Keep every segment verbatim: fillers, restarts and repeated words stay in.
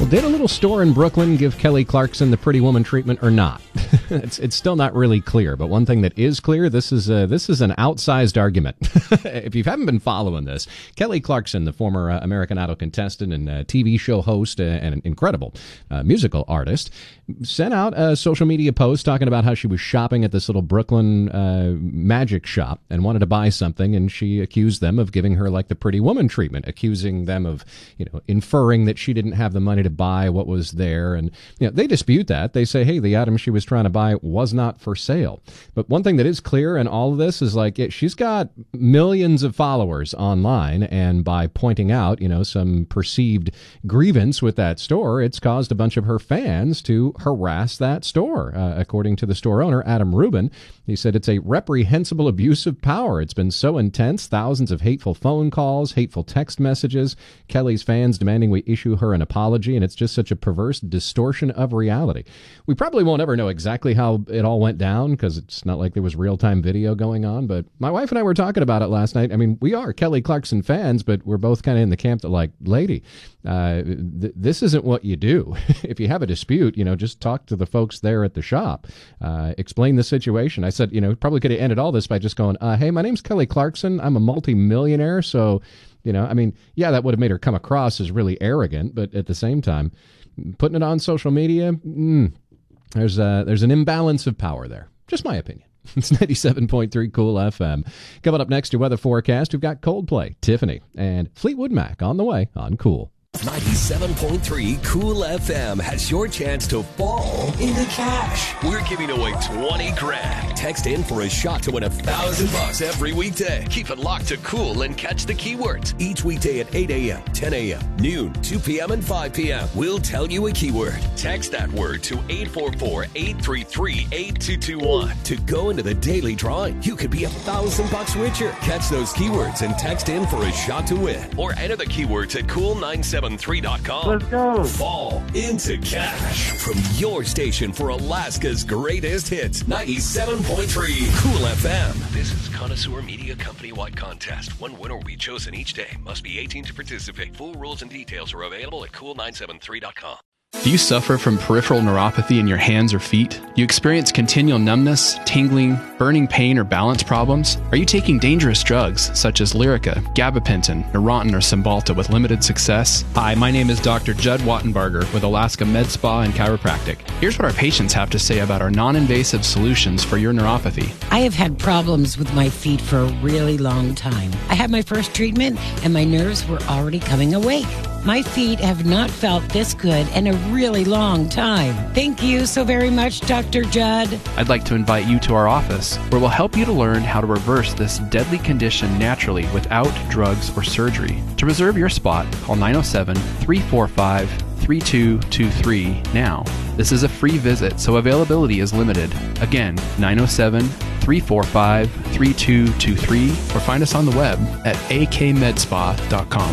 did a little store in Brooklyn give Kelly Clarkson the pretty woman treatment or not? it's it's still not really clear, but one thing that is clear, this is a, this is an outsized argument. If you haven't been following this, Kelly Clarkson, the former uh, American Idol contestant and uh, T V show host uh, and an incredible uh, musical artist, sent out a social media post talking about how she was shopping at this little Brooklyn uh, magic shop and wanted to buy something, and she accused them of giving her like the pretty woman treatment, accusing them of, you know, inferring that she didn't have the money to buy what was there. And, you know, they dispute that. They say, hey, the item she was trying to buy was not for sale. But one thing that is clear in all of this is, like, it, she's got millions of followers online, and by pointing out, you know, some perceived grievance with that store, it's caused a bunch of her fans to harass that store. Uh, according to the store owner, Adam Rubin, he said it's a reprehensible abuse of power. It's been so intense, thousands of hateful phone calls, hateful text messages, Kelly's fans demanding we issue her an apology, and it's just such a perverse distortion of reality. We probably won't ever know exactly how it all went down because it's not like there was real-time video going on, but my wife and I were talking about it last night. I mean, we are Kelly Clarkson fans, but we're both kind of in the camp that, like, lady, uh, th- this isn't what you do. If you have a dispute, you know, just talk to the folks there at the shop, uh, explain the situation. I said, you know, probably could have ended all this by just going, uh, hey, my name's Kelly Clarkson. I'm a multi-millionaire, so, you know, I mean, yeah, that would have made her come across as really arrogant, but at the same time, putting it on social media, mm, there's a, there's an imbalance of power there. Just my opinion. It's ninety-seven point three Cool F M. Coming up next, your weather forecast, we've got Coldplay, Tiffany, and Fleetwood Mac on the way on Cool. ninety-seven point three Cool F M has your chance to fall into cash. We're giving away twenty grand. Text in for a shot to win a thousand bucks every weekday. Keep it locked to Cool and catch the keywords each weekday at eight a.m., ten a.m., noon, two p.m., and five p.m. We'll tell you a keyword. Text that word to eight four four, eight three three, eight two two one to go into the daily drawing. You could be a thousand bucks richer. Catch those keywords and text in for a shot to win, or enter the keywords at cool nine seven three dot com. Let's go. Fall into cash from your station for Alaska's greatest hits. ninety-seven point three Cool F M. This is Connoisseur Media Company-wide contest. One winner will be chosen each day. Must be eighteen to participate. Full rules and details are available at cool nine seven three dot com. Do you suffer from peripheral neuropathy in your hands or feet? Do you experience continual numbness, tingling, burning pain, or balance problems? Are you taking dangerous drugs such as Lyrica, gabapentin, Neurontin, or Cymbalta with limited success? Hi, my name is Doctor Judd Wattenbarger with Alaska Med Spa and Chiropractic. Here's what our patients have to say about our non-invasive solutions for your neuropathy. I have had problems with my feet for a really long time. I had my first treatment and my nerves were already coming awake. My feet have not felt this good in a really long time. Thank you so very much, Doctor Judd. I'd like to invite you to our office, where we'll help you to learn how to reverse this deadly condition naturally without drugs or surgery. To reserve your spot, call nine oh seven, three four five, three two two three now. This is a free visit, so availability is limited. Again, nine oh seven, three four five, three two two three, or find us on the web at a k med spa dot com.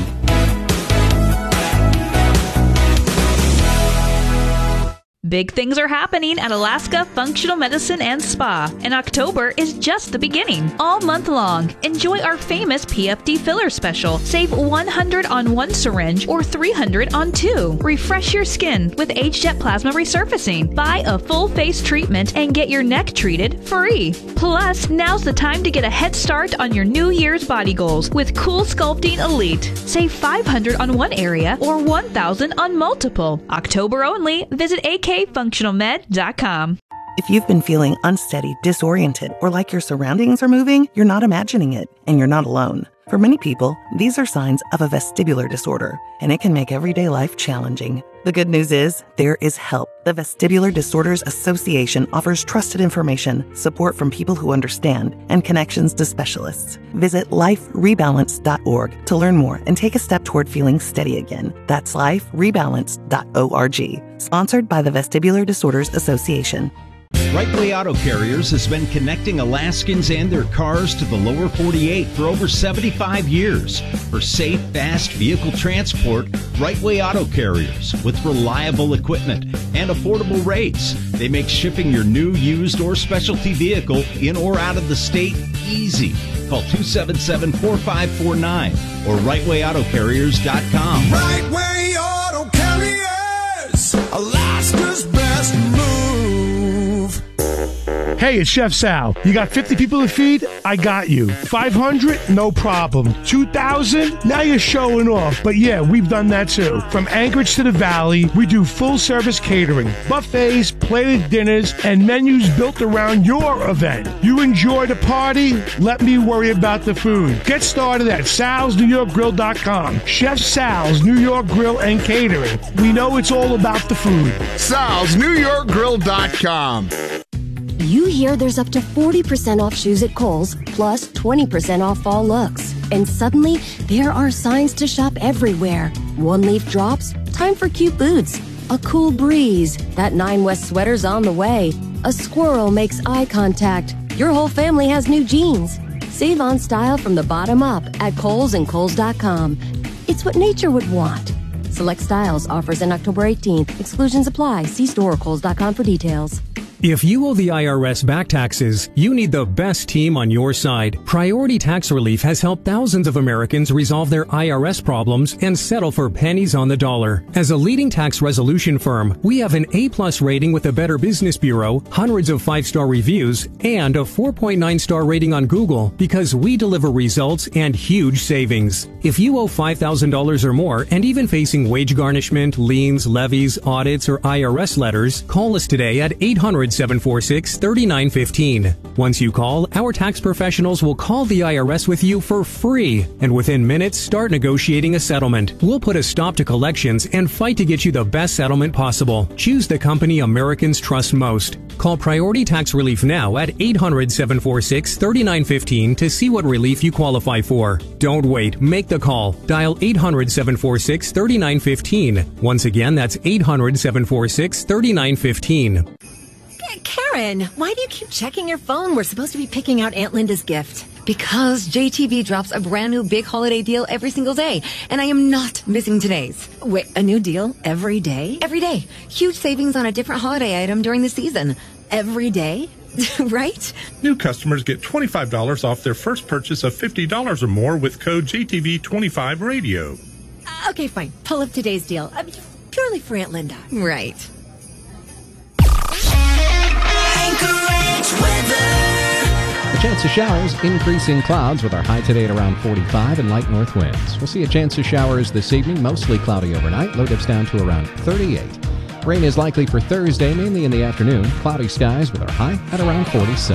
Big things are happening at Alaska Functional Medicine and Spa, and October is just the beginning. All month long, enjoy our famous P F D filler special. Save one hundred dollars on one syringe or three hundred dollars on two. Refresh your skin with Age-Jet Plasma Resurfacing. Buy a full face treatment and get your neck treated free. Plus, now's the time to get a head start on your New Year's body goals with Cool Sculpting Elite. Save five hundred dollars on one area or one thousand dollars on multiple. October only. Visit A K functional med dot com. If you've been feeling unsteady, disoriented, or like your surroundings are moving, you're not imagining it, and you're not alone. For many people, these are signs of a vestibular disorder, and it can make everyday life challenging. The good news is, there is help. The Vestibular Disorders Association offers trusted information, support from people who understand, and connections to specialists. Visit life rebalance dot org to learn more and take a step toward feeling steady again. That's life rebalance dot org. Sponsored by the Vestibular Disorders Association. Right-Way Auto Carriers has been connecting Alaskans and their cars to the lower forty-eight for over seventy-five years. For safe, fast vehicle transport, Right-Way Auto Carriers, with reliable equipment and affordable rates. They make shipping your new, used, or specialty vehicle in or out of the state easy. Call two seven seven, four five four nine or right way auto carriers dot com. Right-Way Auto Carriers. Hey, it's Chef Sal. You got fifty people to feed? I got you. five hundred? No problem. two thousand? Now you're showing off. But yeah, we've done that too. From Anchorage to the Valley, we do full-service catering, buffets, plated dinners, and menus built around your event. You enjoy the party? Let me worry about the food. Get started at sals new york grill dot com. Chef Sal's New York Grill and Catering. We know it's all about the food. sals new york grill dot com. You hear there's up to forty percent off shoes at Kohl's, plus twenty percent off fall looks. And suddenly, there are signs to shop everywhere. One leaf drops, time for cute boots. A cool breeze, that Nine West sweater's on the way. A squirrel makes eye contact. Your whole family has new jeans. Save on style from the bottom up at Kohl's and Kohl's dot com. It's what nature would want. Select styles, offers in October eighteenth. Exclusions apply. See store or Kohl's dot com for details. If you owe the I R S back taxes, you need the best team on your side. Priority Tax Relief has helped thousands of Americans resolve their I R S problems and settle for pennies on the dollar. As a leading tax resolution firm, we have an A-plus rating with the Better Business Bureau, hundreds of five-star reviews, and a four point nine star rating on Google because we deliver results and huge savings. If you owe five thousand dollars or more and even facing wage garnishment, liens, levies, audits, or I R S letters, call us today at eight hundred, seven four six, three nine one five. Once you call, our tax professionals will call the I R S with you for free, and within minutes start negotiating a settlement. We'll put a stop to collections and fight to get you the best settlement possible. Choose the company Americans trust most. Call Priority Tax Relief now at eight hundred, seven four six, three nine one five to see what relief you qualify for. Don't wait. Make the call. Dial eight hundred, seven four six, three nine one five. Once again, that's eight hundred, seven four six, three nine one five. Karen, why do you keep checking your phone? We're supposed to be picking out Aunt Linda's gift. Because J T B drops a brand new big holiday deal every single day, and I am not missing today's. Wait, a new deal every day? Every day. Huge savings on a different holiday item during the season. Every day? Right? New customers get twenty-five dollars off their first purchase of fifty dollars or more with code J T V twenty-five radio. Uh, okay, fine. Pull up today's deal. I mean, purely for Aunt Linda. Right. A chance of showers, increasing clouds with our high today at around forty-five and light north winds. We'll see a chance of showers this evening, mostly cloudy overnight. Low dips down to around thirty-eight. Rain is likely for Thursday, mainly in the afternoon. Cloudy skies with our high at around forty-seven.